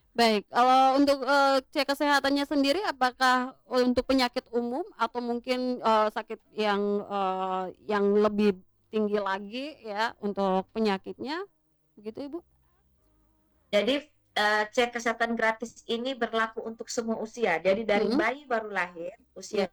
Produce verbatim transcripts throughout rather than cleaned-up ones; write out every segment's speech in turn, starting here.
Baik, kalau untuk, eee, cek kesehatannya sendiri apakah untuk penyakit umum atau mungkin, eee, sakit yang, eee, yang lebih tinggi lagi ya untuk penyakitnya, begitu Ibu? Jadi, eee, cek kesehatan gratis ini berlaku untuk semua usia. Jadi dari Mhm. bayi baru lahir, usia Iya.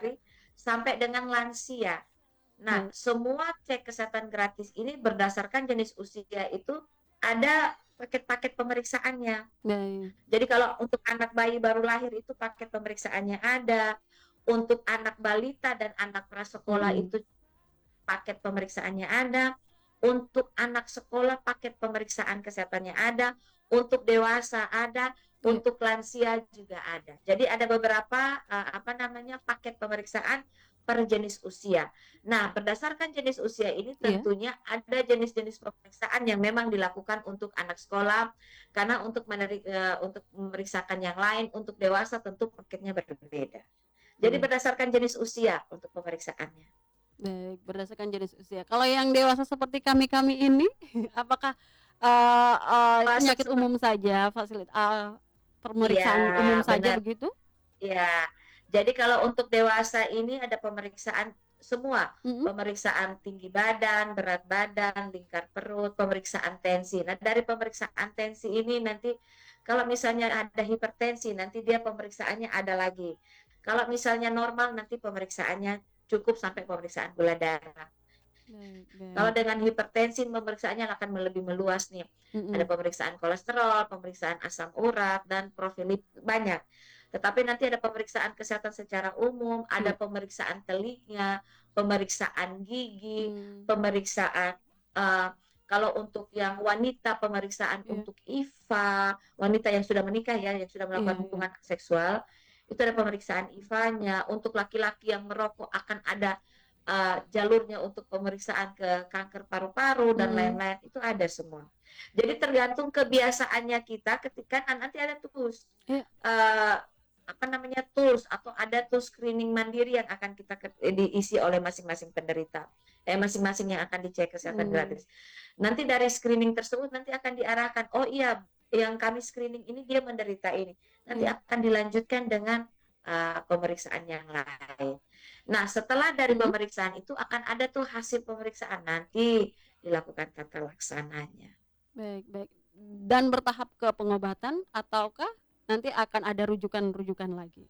sampai dengan lansia. Nah, Baik. semua cek kesehatan gratis ini berdasarkan jenis usia itu ada paket-paket pemeriksaannya. Baik. Jadi kalau untuk anak bayi baru lahir itu paket pemeriksaannya ada, untuk anak balita dan anak prasekolah Mhm. itu paket pemeriksaannya ada, untuk anak sekolah paket pemeriksaan kesehatannya ada, untuk dewasa ada, Iya. untuk lansia juga ada. Jadi ada beberapa, eee, apa namanya, paket pemeriksaan per jenis usia. Nah, berdasarkan jenis usia ini Iya. tentunya ada jenis-jenis pemeriksaan yang memang dilakukan untuk anak sekolah, karena untuk meneri eee, untuk memeriksakan yang lain, untuk dewasa tentu paketnya berbeda. Jadi Baik. berdasarkan jenis usia untuk pemeriksaannya. Baik, berdasarkan jenis usia. Kalau yang dewasa seperti kami-kami ini, apakah, eee eee, Dewasa penyakit sepert umum saja fasilit eee, Iya, pemeriksaan umum saja bener. begitu? Iya. Jadi kalau untuk dewasa ini ada pemeriksaan semua, Mhm. pemeriksaan tinggi badan, berat badan, lingkar perut, pemeriksaan tensi. Nah, dari pemeriksaan tensi ini nanti kalau misalnya ada hipertensi, nanti dia pemeriksaannya ada lagi. Kalau misalnya normal, nanti pemeriksaannya cukup sampai pemeriksaan gula darah. Baik Kalau baik. dengan hipertensi pemeriksaannya akan lebih meluas nih. Ada Mhm. pemeriksaan kolesterol, pemeriksaan asam urat, dan profil lip banyak. Tetapi nanti ada pemeriksaan kesehatan secara umum, ada Iya. pemeriksaan telinga, pemeriksaan gigi, Mmm. pemeriksaan, eee, kalau untuk yang wanita, pemeriksaan Iya. untuk IVA, wanita yang sudah menikah ya, yang sudah Iya melakukan iya. hubungan seksual, itu ada pemeriksaan IVA-nya. Untuk laki-laki yang merokok akan ada eee, jalurnya untuk pemeriksaan ke kanker paru-paru dan Mhm. lain-lain, itu ada semua. Jadi tergantung kebiasaannya kita ketika kan nanti ada tools, Iya. eee, apa namanya, tools atau ada tools screening mandiri yang akan kita ket eee, diisi oleh masing-masing penderita, eh, masing-masing yang akan dicek kesehatan Mmm. gratis. Nanti dari screening tersebut nanti akan diarahkan, "Oh iya, yang kami screening ini dia menderita ini." Nanti Iya. akan dilanjutkan dengan, eee, pemeriksaan yang lain. Nah, setelah dari Mhm. pemeriksaan itu akan ada tuh hasil pemeriksaan, nanti dilakukan tata laksananya. Baik baik. Dan bertahap ke pengobatan ataukah nanti akan ada rujukan-rujukan lagi?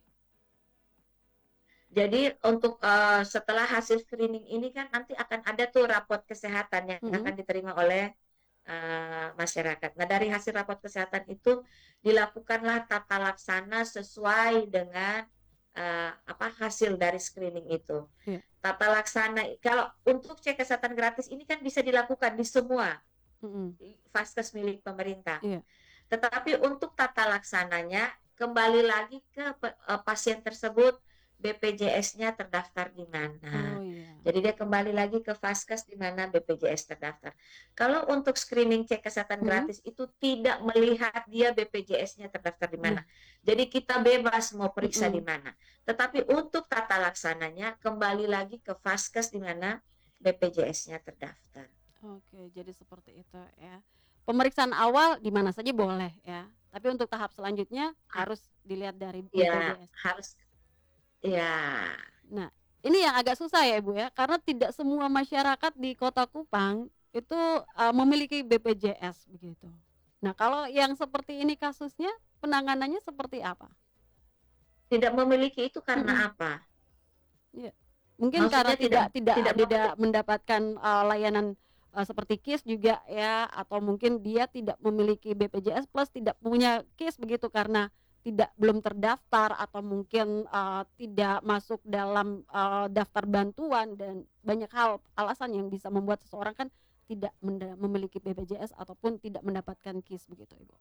Jadi untuk, eee, setelah hasil screening ini kan nanti akan ada tuh rapot kesehatan yang Mhm. akan diterima oleh, eee, masyarakat. Nah, dari hasil rapot kesehatan itu dilakukanlah tata laksana sesuai dengan, eee, apa, hasil dari screening itu. Iya. Tata laksana kalau untuk cek kesehatan gratis ini kan bisa dilakukan di semua Mhm. i vaskes milik pemerintah. Iya. Tetapi untuk tata laksananya kembali lagi ke pe eee, pasien tersebut B P J S-nya terdaftar di mana. Oh, iya. Jadi dia kembali lagi ke vaskes di mana B P J S terdaftar. Kalau untuk screening cek kesehatan Mhm. gratis itu tidak melihat dia B P J S-nya terdaftar di Nah. mana. Jadi kita bebas mau periksa di Mhm. mana. Tetapi untuk tata laksananya kembali lagi ke vaskes di mana B P J S-nya terdaftar. Oke, jadi seperti itu ya. Pemeriksaan awal di mana saja boleh ya, tapi untuk tahap selanjutnya Ah. harus dilihat dari Iya, B P J S. harus iya. Nah, ini yang agak susah ya, Ibu, ya, karena tidak semua masyarakat di Kota Kupang itu, eee, memiliki B P J S begitu. Nah, kalau yang seperti ini kasusnya penanganannya seperti apa? Tidak memiliki itu Mhm. karena apa? Iya. Mungkin karena Maksudnya tidak tidak tidak tidak tidak memili mendapatkan, eee, layanan, eee, seperti KIS juga ya, atau mungkin dia tidak memiliki B P J S plus tidak punya KIS begitu karena tidak belum terdaftar atau mungkin, eee, tidak masuk dalam, eee, daftar bantuan dan banyak hal alasan yang bisa membuat seseorang kan tidak menda memiliki B P J S ataupun tidak mendapatkan KIS begitu, Ibu.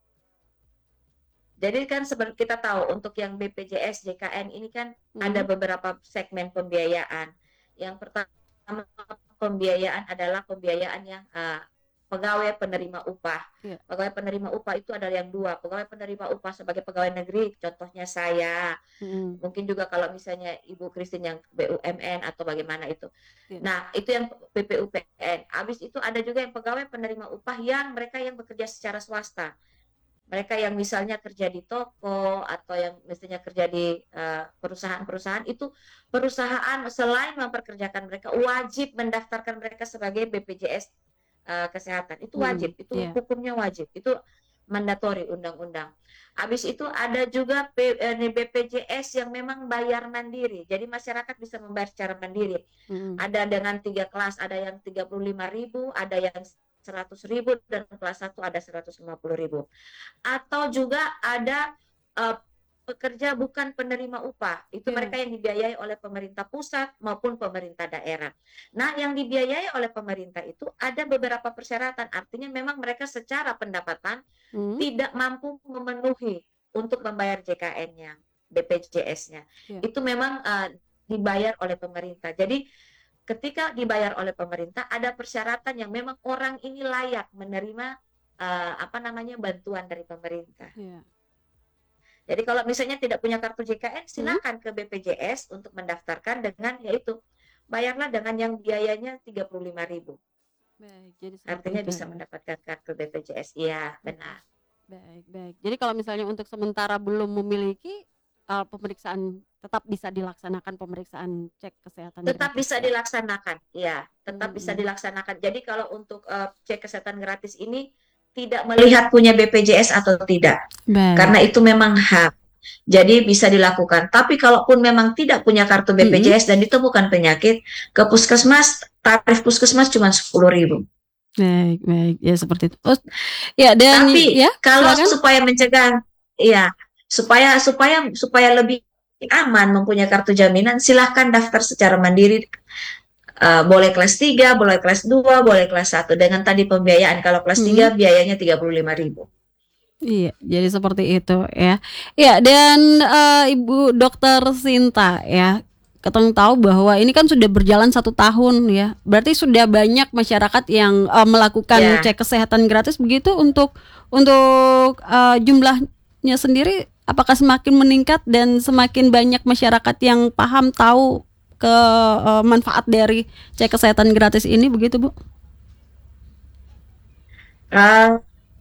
Jadi kan seper kita tahu untuk yang B P J S, J K N ini kan ada Mhm. beberapa segmen pembiayaan. Yang pertama pembiayaan adalah pembiayaan yang, eee, pegawai penerima upah. Iya. Pegawai penerima upah itu ada yang dua, pegawai penerima upah sebagai pegawai negeri, contohnya saya, Mhm. mungkin juga kalau misalnya Ibu Christine yang B U M N atau bagaimana itu. Iya. Nah, itu yang P P U P N. Habis itu ada juga yang pegawai penerima upah yang mereka yang bekerja secara swasta. Mereka yang misalnya kerja di toko atau yang misalnya kerja di uh, perusahaan-perusahaan itu, perusahaan selain memperkerjakan mereka wajib mendaftarkan mereka sebagai B P J S uh, kesehatan. Itu Mhm, wajib, itu iya. hukumnya wajib, itu mandatori undang-undang. Habis itu ada juga B P J S yang memang bayar mandiri. Jadi masyarakat bisa membayar secara mandiri. Mhm. Ada dengan tiga kelas, ada yang tiga puluh lima ribu, ada yang seratus ribu, dan kelas satu ada seratus lima puluh ribu. Atau juga ada uh, pekerja bukan penerima upah. Itu Iya. mereka yang dibiayai oleh pemerintah pusat maupun pemerintah daerah. Nah, yang dibiayai oleh pemerintah itu ada beberapa persyaratan. Artinya memang mereka secara pendapatan Mhm. tidak mampu memenuhi untuk membayar J K N-nya, B P J S-nya. Iya. Itu memang uh, dibayar oleh pemerintah. Jadi ketika dibayar oleh pemerintah ada persyaratan yang memang orang ini layak menerima uh, apa namanya bantuan dari pemerintah. Iya. Jadi kalau misalnya tidak punya kartu J K N, Mhm. silakan ke B P J S untuk mendaftarkan dengan yaitu bayarlah dengan yang biayanya tiga puluh lima ribu. Baik, jadi seperti Artinya itu bisa ya. mendapatkan kartu B P J S. Iya, benar. Baik, baik. Jadi kalau misalnya untuk sementara belum memiliki, uh, pemeriksaan tetap bisa dilaksanakan pemeriksaan cek kesehatan Tetap gratis bisa ya? dilaksanakan, ya, tetap bisa Mhm. dilaksanakan. Jadi kalau untuk uh, cek kesehatan gratis ini tidak melihat punya B P J S atau tidak, Baik. karena itu memang hak. Jadi bisa dilakukan. Tapi kalaupun memang tidak punya kartu B P J S Mhm. dan ditemukan penyakit, ke puskesmas, tarif puskesmas cuma sepuluh ribu. Baik, baik. Ya seperti itu. Oh, ya dan Tapi ya, kalau silakan. supaya mencegah, ya, supaya supaya supaya lebih aman mempunyai kartu jaminan, silahkan daftar secara mandiri. Uh, boleh kelas tiga, boleh kelas dua, boleh kelas satu. Dengan tadi pembiayaan, kalau kelas tiga Mhm. biayanya tiga puluh lima ribu. Iya, jadi seperti itu ya. Ya dan uh, Ibu Dokter Sinta ya, ketemu tahu bahwa ini kan sudah berjalan satu tahun ya. Berarti sudah banyak masyarakat yang uh, melakukan Ya. cek kesehatan gratis begitu. Untuk untuk uh, jumlahnya sendiri apakah semakin meningkat dan semakin banyak masyarakat yang paham tahu ke uh, manfaat dari cek kesehatan gratis ini begitu, Bu? Uh,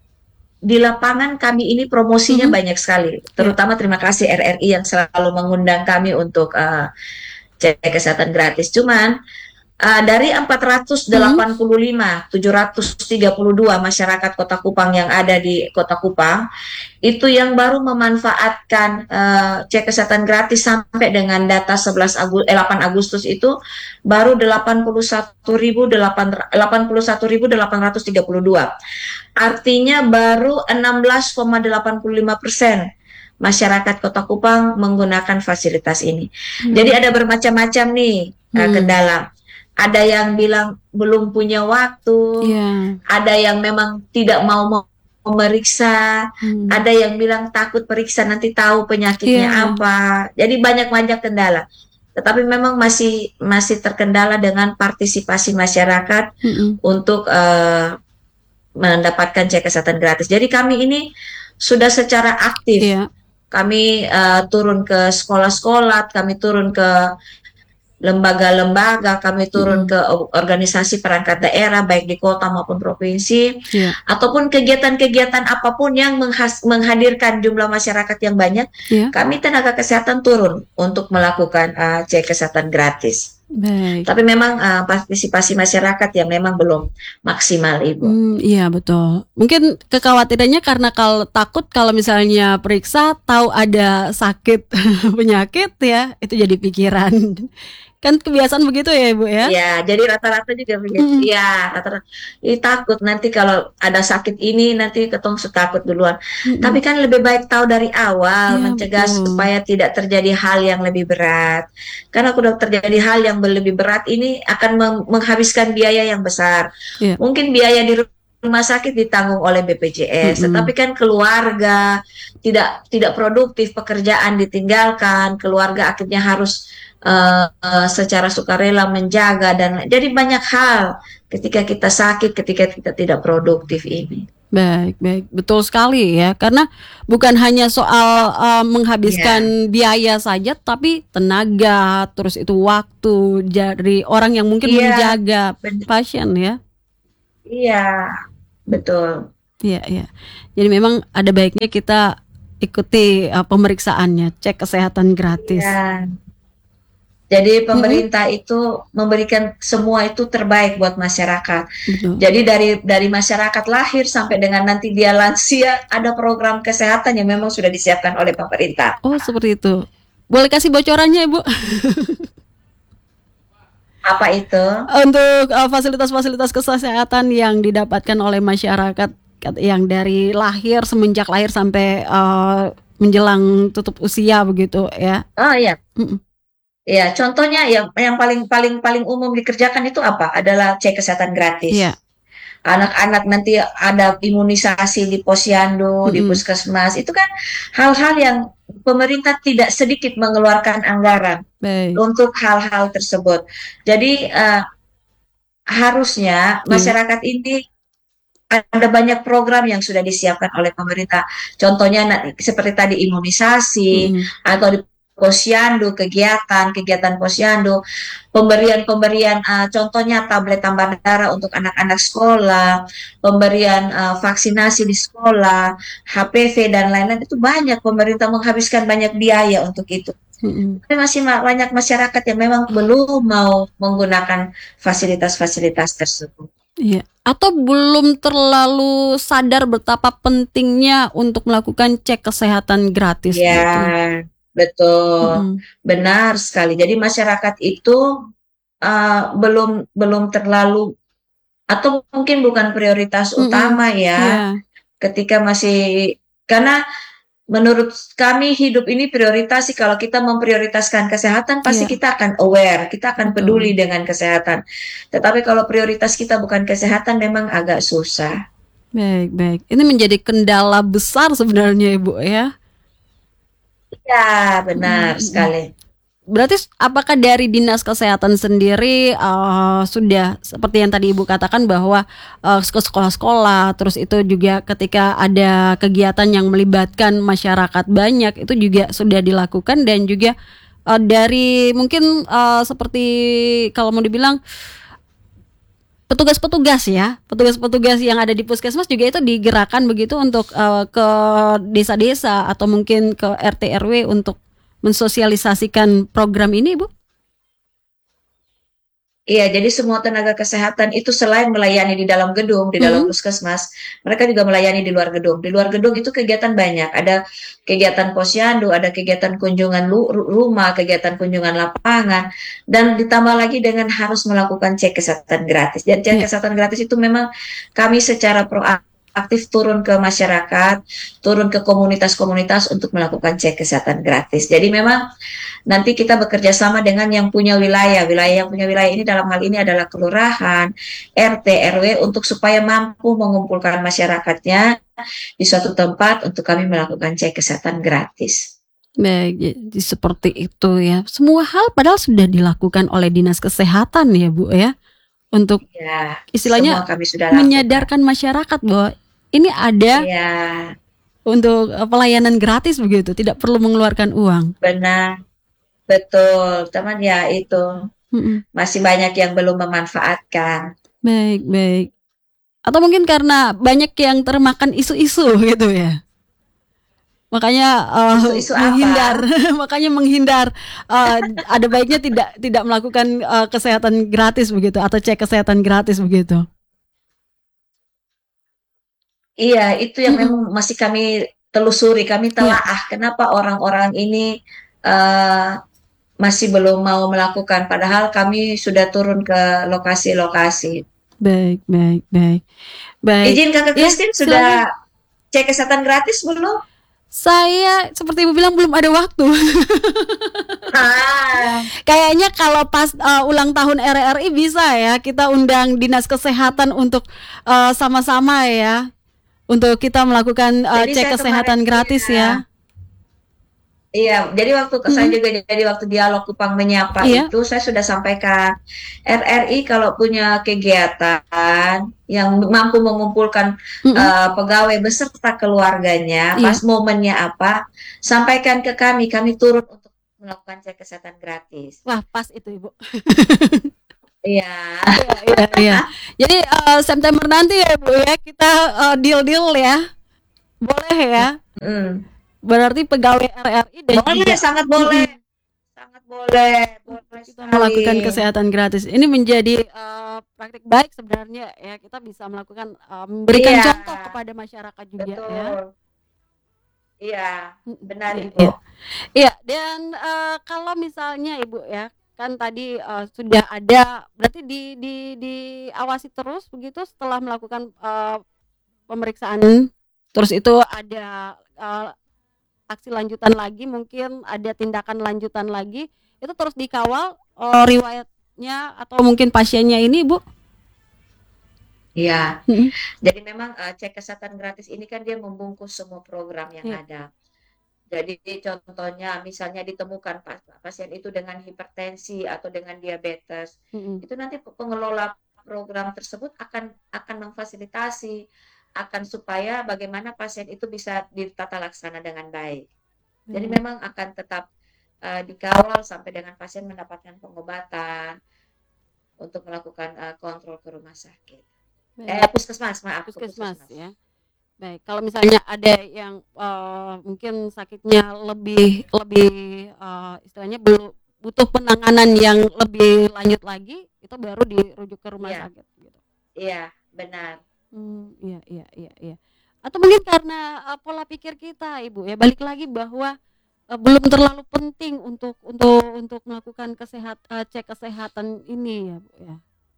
di lapangan kami ini promosinya Mhm. banyak sekali. Ya. Terutama terima kasih R R I yang selalu mengundang kami untuk uh, cek kesehatan gratis. Cuman uh, dari empat ratus delapan puluh lima, tujuh ratus tiga puluh dua masyarakat Kota Kupang yang ada di Kota Kupang, itu yang baru memanfaatkan uh, cek kesehatan gratis sampai dengan data sebelas Agustus, eh, delapan Agustus itu baru delapan puluh satu ribu delapan ratus tiga puluh dua. Artinya baru enam belas koma delapan puluh lima persen masyarakat Kota Kupang menggunakan fasilitas ini. Hmm. Jadi ada bermacam-macam nih hmm. kendala. Ada yang bilang belum punya waktu, yeah. ada yang memang tidak mau memeriksa, hmm. ada yang bilang takut periksa nanti tahu penyakitnya yeah. apa. Jadi banyak-banyak kendala. Tetapi memang masih masih terkendala dengan partisipasi masyarakat hmm. untuk uh, mendapatkan cek kesehatan gratis. Jadi kami ini sudah secara aktif, yeah. kami uh, turun ke sekolah-sekolah, kami turun ke lembaga-lembaga, kami turun mm-hmm. ke organisasi perangkat daerah baik di kota maupun provinsi, yeah. ataupun kegiatan-kegiatan apapun yang menghas- menghadirkan jumlah masyarakat yang banyak, yeah. kami tenaga kesehatan turun untuk melakukan uh, cek kesehatan gratis. Baik. Tapi memang uh, partisipasi masyarakat yang memang belum maksimal, Ibu. Hmm, iya betul. Mungkin kekhawatirannya karena kalau takut kalau misalnya periksa tahu ada sakit penyakit ya, itu jadi pikiran. Kan kebiasaan begitu ya Ibu ya? Iya, jadi rata-rata juga begitu. Iya, mm. rata-rata. Ini takut nanti kalau ada sakit ini nanti ketong takut duluan. Mm-mm. Tapi kan lebih baik tahu dari awal, ya, mencegah betul. Supaya tidak terjadi hal yang lebih berat. Karena kalau terjadi hal yang lebih berat ini akan menghabiskan biaya yang besar. Ya. Mungkin biaya di rumah sakit ditanggung oleh B P J S, mm-hmm. tetapi kan keluarga tidak tidak produktif, pekerjaan ditinggalkan, keluarga akhirnya harus Uh, uh, secara sukarela menjaga dan jadi banyak hal ketika kita sakit, ketika kita tidak produktif ini. Baik, baik, betul sekali ya, karena bukan hanya soal uh, menghabiskan yeah. biaya saja, tapi tenaga, terus itu waktu dari orang yang mungkin yeah, menjaga bener. pasien ya. Iya, betul. Iya, iya. Jadi memang ada baiknya kita ikuti uh, pemeriksaannya, cek kesehatan gratis. Ya. Jadi Mm-mm, pemerintah itu memberikan semua itu terbaik buat masyarakat. betul. Jadi dari dari masyarakat lahir sampai dengan nanti dia lansia ada program kesehatan yang memang sudah disiapkan oleh pemerintah. Oh, seperti itu. Boleh kasih bocorannya, Ibu? Apa itu? Untuk uh, fasilitas-fasilitas kesehatan yang didapatkan oleh masyarakat kat- yang dari lahir semenjak lahir sampai uh, menjelang tutup usia begitu ya. Oh iya. Mm-mm. Ya, contohnya yang yang paling paling paling umum dikerjakan itu apa? Adalah cek kesehatan Iya. gratis. Anak-anak nanti ada imunisasi di posyandu, di Mm-mm. puskesmas. Itu kan hal-hal yang pemerintah tidak sedikit mengeluarkan anggaran Baik. untuk hal-hal tersebut. Jadi uh, harusnya Iya. masyarakat ini ada banyak program yang sudah disiapkan oleh pemerintah. Contohnya seperti tadi imunisasi Mm-mm. atau di posyandu, kegiatan kegiatan posyandu, pemberian-pemberian uh, contohnya tablet tambah darah untuk anak-anak sekolah, pemberian uh, vaksinasi di sekolah, H P V dan lain-lain, itu banyak pemerintah menghabiskan banyak biaya untuk itu. Mm-mm. Tapi masih banyak masyarakat yang memang belum mau menggunakan fasilitas-fasilitas tersebut. Iya. Atau belum terlalu sadar betapa pentingnya untuk melakukan cek kesehatan gratis gitu. Ya, betul. Mm-mm. Benar sekali. Jadi masyarakat itu uh, belum belum terlalu atau mungkin bukan prioritas Mm-mm. utama ya Iya. ketika masih karena menurut kami hidup ini prioritas sih kalau kita memprioritaskan kesehatan pasti Iya. kita akan aware, kita akan peduli Betul. dengan kesehatan. Tetapi kalau prioritas kita bukan kesehatan memang agak susah. Baik, baik. Ini menjadi kendala besar sebenarnya, Ibu ya. Ya, Mm, benar mm, mm. sekali. Berarti apakah dari Dinas Kesehatan sendiri uh, sudah seperti yang tadi Ibu katakan bahwa uh, ke sekolah-sekolah, terus itu juga ketika ada kegiatan yang melibatkan masyarakat banyak itu juga sudah dilakukan dan juga uh, dari mungkin uh, seperti kalau mau dibilang petugas-petugas ya, petugas-petugas yang ada di puskesmas juga itu digerakkan begitu untuk uh, ke desa-desa atau mungkin ke R T R W untuk mensosialisasikan program ini, Bu? Iya, jadi semua tenaga kesehatan itu selain melayani di dalam gedung, di dalam Mm-mm. puskesmas, mereka juga melayani di luar gedung. Di luar gedung itu kegiatan banyak. Ada kegiatan posyandu, ada kegiatan kunjungan lu- rumah, kegiatan kunjungan lapangan, dan ditambah lagi dengan harus melakukan cek kesehatan gratis. Dan cek Ya. kesehatan gratis itu memang kami secara proaktif turun ke masyarakat, turun ke komunitas-komunitas untuk melakukan cek kesehatan gratis. Jadi memang nanti kita bekerja sama dengan yang punya wilayah. Wilayah yang punya wilayah ini dalam hal ini adalah kelurahan, R T, R W untuk supaya mampu mengumpulkan masyarakatnya di suatu tempat untuk kami melakukan cek kesehatan gratis. Baik, jadi seperti itu ya. Semua hal padahal sudah dilakukan oleh Dinas Kesehatan ya, Bu ya. Untuk Ya, semua istilahnya kami sudah lakukan. menyadarkan masyarakat bahwa ini ada Ya, untuk uh, pelayanan gratis begitu, tidak perlu mengeluarkan uang. benar, betul. Teman ya itu Mm-mm. masih banyak yang belum memanfaatkan. Baik, baik. Atau mungkin karena banyak yang termakan isu-isu gitu ya. Makanya uh, Isu-isu menghindar, apa? makanya menghindar. Uh, ada baiknya tidak tidak melakukan uh, kesehatan gratis begitu atau cek kesehatan gratis begitu. Iya, itu yang Mm-mm. memang masih kami telusuri, kami Ya, telaah kenapa orang-orang ini uh, masih belum mau melakukan, padahal kami sudah turun ke lokasi-lokasi. baik, baik, baik, baik. Izin Kakak Ya, Christine silakan. sudah cek kesehatan gratis belum? Saya seperti ibu bilang belum ada waktu. Ah, Kayaknya kalau pas uh, ulang tahun R R I bisa ya kita undang dinas kesehatan untuk uh, sama-sama ya untuk kita melakukan uh, jadi cek saya kemarin kesehatan gratis iya, ya. iya, jadi waktu saya Mm-mm. juga jadi waktu dialog Kupang menyapa Iya. itu saya sudah sampaikan R R I kalau punya kegiatan yang mampu mengumpulkan Mm-mm. uh, pegawai beserta keluarganya, pas Iya. momennya apa, sampaikan ke kami, kami turun untuk melakukan cek kesehatan gratis. Wah pas itu ibu. Iya. Iya, iya, iya. Jadi eh, September nanti ya Bu ya kita eh, deal-deal ya. Boleh ya. Mm. Berarti pegawai R R I dan Boleh, juga sangat boleh. mm-mm, Sangat boleh, untuk boleh kita sekali. melakukan kesehatan gratis. Ini menjadi eh, praktik baik sebenarnya ya. Kita bisa melakukan eh, memberikan Iya, contoh kepada masyarakat juga ya. betul. Iya, Mm-mm, benar iya, Ibu. iya. Iya, dan eh, kalau misalnya Ibu ya, kan tadi eh, sudah ada, berarti di di diawasi terus begitu setelah melakukan eh, pemeriksaan, terus itu ada eh, aksi lanjutan lagi, mungkin ada tindakan lanjutan lagi, itu terus dikawal eh, riwayatnya atau mungkin pasiennya ini, Bu. Iya, Mm-mm. jadi memang uh, cek kesehatan gratis ini kan dia membungkus semua program yang Iya. ada. Jadi contohnya misalnya ditemukan pasien itu dengan hipertensi atau dengan diabetes, Mm-mm. itu nanti pengelola program tersebut akan akan memfasilitasi akan supaya bagaimana pasien itu bisa ditata laksana dengan baik. Jadi Baik, memang akan tetap uh, dikawal sampai dengan pasien mendapatkan pengobatan untuk melakukan uh, kontrol ke rumah sakit. Eh baik. puskesmas, maaf ke Puskesmas puskesmas. ya. Baik, kalau misalnya ada yang eh, mungkin sakitnya lebih lebih eh, istilahnya belum butuh penanganan yang lebih lanjut lagi, itu baru dirujuk ke rumah Iya, sakit gitu. iya, benar. Hmm, iya, iya, iya, iya. Atau mungkin karena eh, pola pikir kita, Ibu ya, balik lagi bahwa eh, belum terlalu penting untuk untuk untuk melakukan kesehat eh, cek kesehatan ini ya, Bu ya.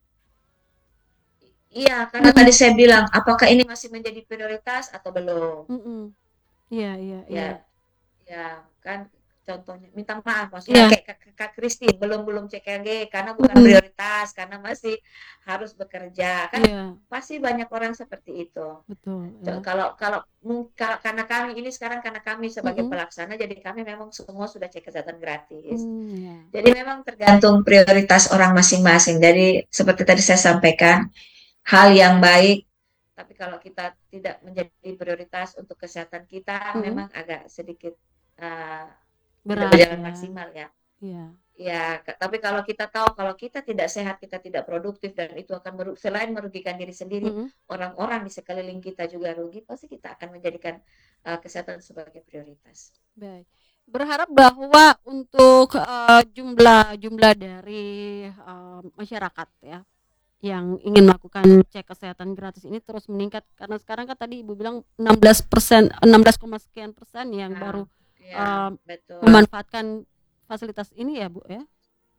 Iya, karena tadi Mm-mm, saya bilang, apakah ini masih menjadi prioritas atau belum? mm-mm. Iya, iya, iya. Ya, ya kan contohnya minta maaf maksudnya Iya, kayak Kak, Kak Kristi belum belum C K G karena bukan mm-mm, prioritas karena masih harus bekerja kan iya, pasti banyak orang seperti itu. betul Co- ya. Kalau kalau mung- ka- karena kami ini sekarang karena kami sebagai Mm-mm. pelaksana jadi kami memang semua sudah cek kesehatan gratis. Hmm, ya. Jadi memang tergantung prioritas orang masing-masing. Jadi seperti tadi saya sampaikan, hal yang baik, tapi kalau kita tidak menjadi prioritas untuk kesehatan kita, Mm-mm. memang agak sedikit uh, tidak Berat berjalan ya. maksimal ya. Iya. Ya, tapi kalau kita tahu kalau kita tidak sehat, kita tidak produktif dan itu akan meru- selain merugikan diri sendiri, Mm-mm. orang-orang di sekeliling kita juga rugi, pasti kita akan menjadikan uh, kesehatan sebagai prioritas. Baik. Berharap bahwa untuk eh, jumlah jumlah dari eh, masyarakat ya yang ingin melakukan cek kesehatan gratis ini terus meningkat karena sekarang kan tadi Ibu bilang enam belas persen enam belas, sekian persen yang Nah, baru ya, eh, betul. memanfaatkan fasilitas ini ya Bu ya.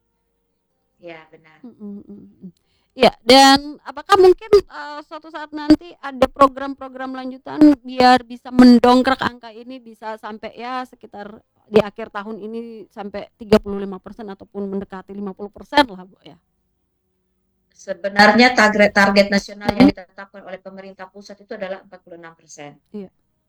Ya, benar. Mm, mm, mm. Ya, dan apakah mungkin uh, suatu saat nanti ada program-program lanjutan biar bisa mendongkrak angka ini bisa sampai ya sekitar di akhir tahun ini sampai tiga puluh lima persen ataupun mendekati lima puluh persen lah Bu ya. Sebenarnya target target nasional yang Mm-mm. ditetapkan oleh pemerintah pusat itu adalah empat puluh enam persen. Iya.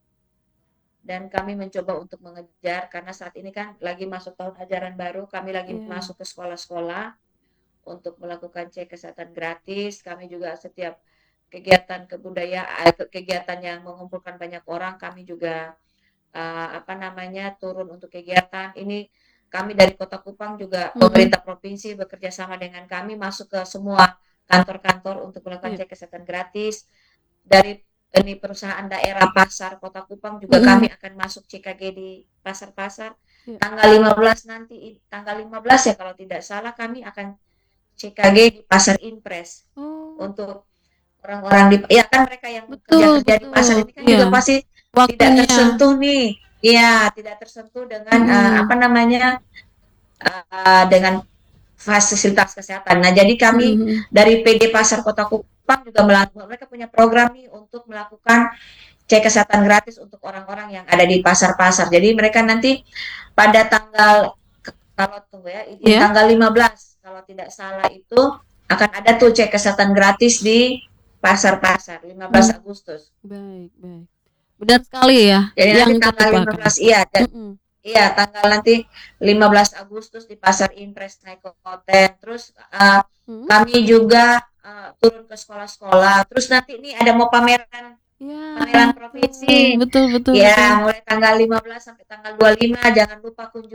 Dan kami mencoba untuk mengejar karena saat ini kan lagi masuk tahun ajaran baru, kami lagi Iya. masuk ke sekolah-sekolah untuk melakukan cek kesehatan gratis. Kami juga setiap kegiatan kebudayaan, kegiatan yang mengumpulkan banyak orang, kami juga uh, apa namanya turun untuk kegiatan. Ini kami dari Kota Kupang juga Mm-mm. pemerintah provinsi bekerja sama dengan kami masuk ke semua kantor-kantor untuk melakukan Iya. cek kesehatan gratis. Dari ini perusahaan daerah pasar Kota Kupang juga Mm-mm. kami akan masuk C K G di pasar-pasar. Iya. Tanggal lima belas nanti, tanggal lima belas ya kalau tidak salah kami akan C K G di pasar Impres Oh, untuk orang-orang di ya kan mereka yang betul, kerja-kerja di pasar betul. ini kan juga Iya. pasti tidak Waktunya. tersentuh nih. Iya, tidak tersentuh dengan uh, apa Mm-mm. namanya uh, dengan fasilitas kesehatan. Nah, jadi kami Mm-mm. dari P D Pasar Kota Kupang juga melakukan mereka punya program nih untuk melakukan cek kesehatan gratis untuk orang-orang yang ada di pasar-pasar. Jadi mereka nanti pada tanggal kalau tunggu ya, di Ya. tanggal lima belas kalau tidak salah itu akan ada tuh cek kesehatan gratis di pasar-pasar lima belas Mm. Agustus. Baik, baik. Benar sekali ya, Jadi nanti yang tanggal terlupakan. lima belas iya dan Mm-mm. iya tanggal nanti lima belas Agustus di Pasar Impres naik ke hotel. Terus uh, Mm. kami juga uh, turun ke sekolah-sekolah. Terus nanti ini ada mau pameran Ya, pameran betul, provinsi. betul, betul, betul. Ya, mulai tanggal lima belas sampai tanggal dua puluh lima jangan lupa kunjungi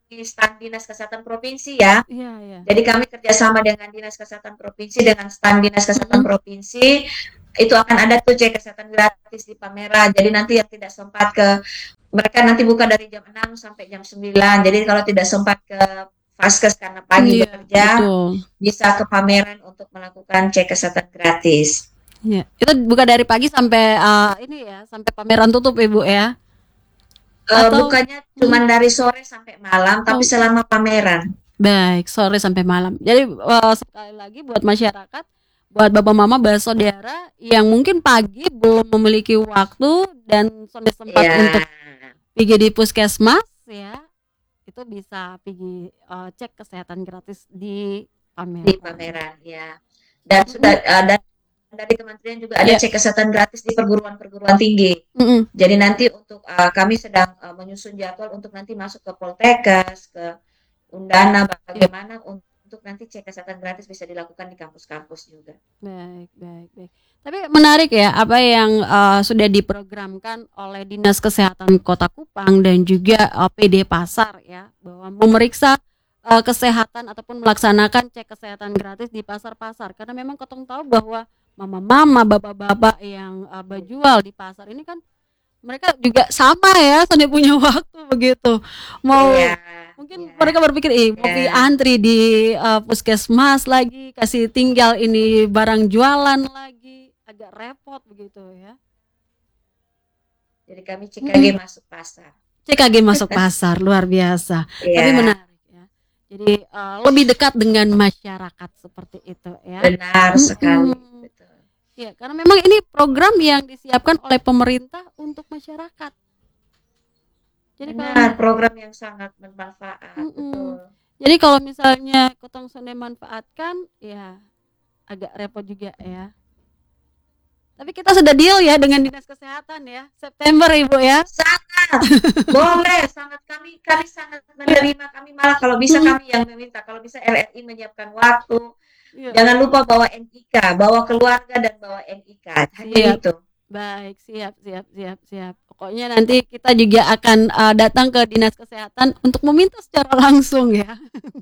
stan Dinas Kesehatan Provinsi ya. Iya, iya. Jadi kami kerjasama dengan Dinas Kesehatan Provinsi, dengan stan Dinas Kesehatan Mm-mm. Provinsi, itu akan ada tuh cek kesehatan gratis di pameran. Jadi nanti yang tidak sempat ke, mereka nanti buka dari jam enam sampai jam sembilan. Jadi kalau tidak sempat ke Vaskes karena pagi Iya, bekerja, betul. bisa ke pameran untuk melakukan cek kesehatan gratis. Iya. Itu buka dari pagi sampai uh, ini ya, sampai pameran tutup Ibu ya. Uh, Atau bukannya mm, cuma dari sore sampai malam, tapi oh, selama pameran. baik, sore sampai malam. Jadi uh, sekali lagi buat masyarakat, buat bapak mama bersaudara yang mungkin pagi belum memiliki waktu dan sudah sempat Ya, untuk pergi di puskesmas ya, itu bisa pergi uh, cek kesehatan gratis di di pameran. pameran ya. Dan Mm-mm. sudah uh, dan dari kementerian juga ada Ya. cek kesehatan gratis di perguruan-perguruan tinggi. Mm-mm. Jadi nanti untuk uh, kami sedang uh, menyusun jadwal untuk nanti masuk ke Poltekkes, ke Undana, Ya. bagaimana untuk nanti cek kesehatan gratis bisa dilakukan di kampus-kampus juga. Baik, baik, baik. Tapi menarik ya apa yang uh, sudah diprogramkan oleh Dinas Kesehatan Kota Kupang dan juga uh, P D Pasar ya, bahwa memeriksa uh, kesehatan ataupun melaksanakan cek kesehatan gratis di pasar-pasar. Karena memang ketong tahu bahwa mama-mama, bapak-bapak yang uh, berjual di pasar ini kan mereka juga sama ya, sudah punya waktu begitu. Mau Iya, mungkin iya, mereka berpikir, eh mau pergi iya. antri di uh, puskesmas lagi, kasih tinggal ini barang jualan lagi, agak repot begitu ya. Jadi kami C K G Mm-mm. masuk pasar. C K G masuk pasar, luar biasa. Tapi Iya, menarik ya. Jadi uh, lebih dekat dengan masyarakat seperti itu ya. benar sekali. Mm-mm. Betul. Ya, karena memang ini program yang disiapkan oleh pemerintah untuk masyarakat. Jadi kalau Benar, program yang sangat bermanfaat. mm-mm. Betul. Jadi kalau misalnya Kotong Sonde manfaatkan, ya agak repot juga ya. Tapi kita sudah deal ya dengan Dinas Kesehatan ya, September Ibu ya. Sangat boleh, sangat kami kami sangat menerima, kami malah kalau bisa Hmm. kami yang meminta, kalau bisa L R I menyiapkan waktu. Ya. Jangan lupa bawa N I K, bawa keluarga dan bawa N I K. Hanya Siap. itu. Baik, siap, siap, siap, siap. Pokoknya nanti kita juga akan uh, datang ke Dinas Kesehatan untuk meminta secara langsung ya.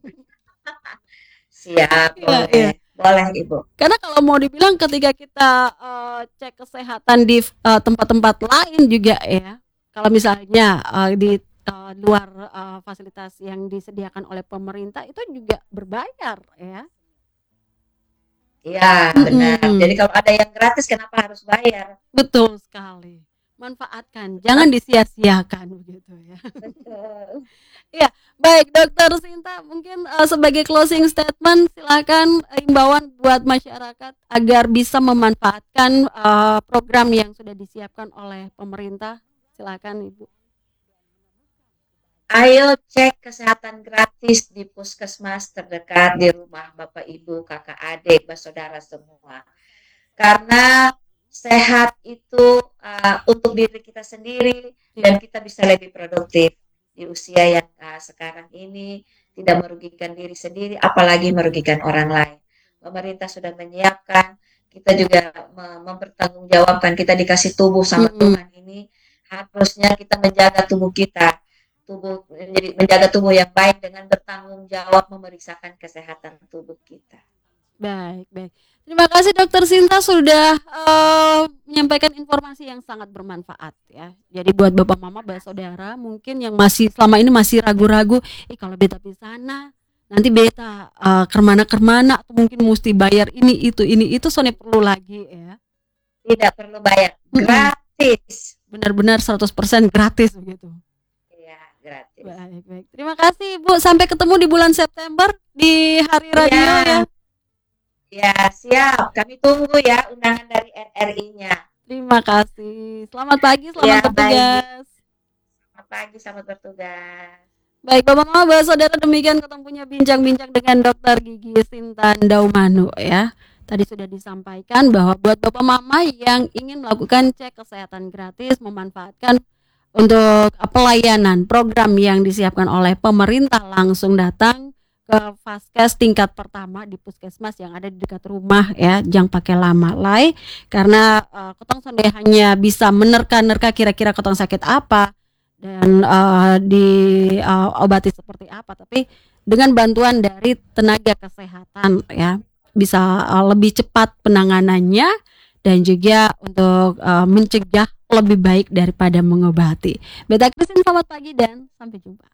Siap, Iya, boleh. iya. Boleh, Ibu. Karena kalau mau dibilang ketika kita uh, cek kesehatan di uh, tempat-tempat lain juga ya, kalau misalnya uh, di uh, luar uh, fasilitas yang disediakan oleh pemerintah itu juga berbayar ya. Iya, benar. Mm-mm. Jadi kalau ada yang gratis kenapa harus bayar? Betul sekali. Manfaatkan, jangan disia-siakan begitu ya. Betul. Ya, baik Dokter Sinta, mungkin uh, sebagai closing statement silakan imbauan buat masyarakat agar bisa memanfaatkan uh, program yang sudah disiapkan oleh pemerintah. Silakan Ibu. Ayo cek kesehatan gratis di puskesmas terdekat, di rumah Bapak Ibu, kakak adik, bersaudara semua. Karena sehat itu uh, untuk diri kita sendiri dan kita bisa lebih produktif di usia yang uh, sekarang ini, tidak merugikan diri sendiri apalagi merugikan orang lain. Pemerintah sudah menyiapkan, kita juga mempertanggungjawabkan, kita dikasih tubuh sama Mm-mm. Tuhan ini, harusnya kita menjaga tubuh kita, tubuh menjadi menjaga tubuh yang baik dengan bertanggung jawab memeriksakan kesehatan tubuh kita. Baik, baik. Terima kasih Dokter Sinta sudah uh, menyampaikan informasi yang sangat bermanfaat ya. Jadi buat bapak mama, bersaudara mungkin yang masih selama ini masih ragu-ragu, eh kalau beta di sana nanti beta uh, kemana-kemana atau mungkin mesti bayar ini itu ini itu, soalnya perlu lagi ya. Tidak perlu bayar, gratis. Benar-benar seratus persen gratis begitu. Iya, gratis. Baik, baik. Terima kasih Ibu, sampai ketemu di bulan September di Hari Radio ya. Ya, ya siap. Kami tunggu ya undangan dari N R I-nya. Terima kasih. Selamat pagi, selamat Ya, bertugas. Selamat pagi, selamat bertugas. Baik Bapak Mama, Bapak Saudara, demikian kita punya bincang-bincang dengan Dokter Gigi Sinta Ndaumanu ya. Tadi sudah disampaikan bahwa buat Bapak Mama yang ingin melakukan cek kesehatan gratis, memanfaatkan untuk pelayanan program yang disiapkan oleh pemerintah, langsung datang ke Vaskes tingkat pertama di puskesmas yang ada di dekat rumah ya, jangan pakai lama lay, karena uh, Kotong Sonde hanya bisa menerka-nerka kira-kira Kotong sakit apa dan uh, diobati seperti apa, tapi dengan bantuan dari tenaga kesehatan ya bisa uh, lebih cepat penanganannya dan juga untuk uh, mencegah lebih baik daripada mengobati. Beta Christine, selamat pagi dan sampai jumpa.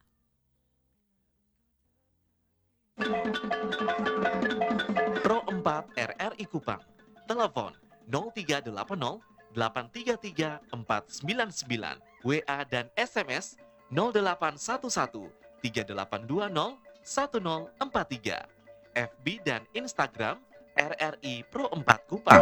Pro empat R R I Kupang. Telepon nol tiga delapan nol delapan tiga tiga empat sembilan sembilan. W A dan S M S nol delapan satu satu tiga delapan dua nol satu nol empat tiga. F B dan Instagram R R I Pro empat Kupang.